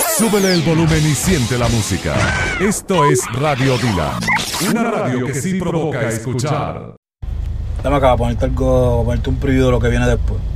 Súbele el volumen y siente la música. Esto es Radio Dylan, una radio que sí provoca escuchar. Dame acá, ponerte algo, ponerte un preview de lo que viene después.